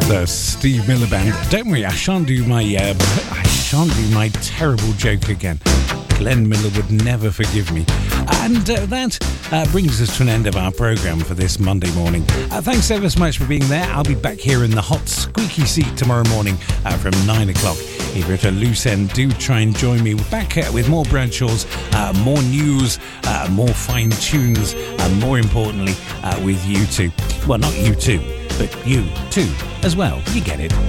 The Steve Miller Band. Don't worry, I shan't do my terrible joke again. Glenn Miller would never forgive me. And that brings us to an end of our programme for this Monday morning. Thanks ever so much for being there. I'll be back here in the hot, squeaky seat tomorrow morning from 9 o'clock. If you're at a loose end, do try and join me. We're back with more Bradshaws, more news, more fine tunes, and more importantly, with you two. Well, not you two, but you too as well. You get it.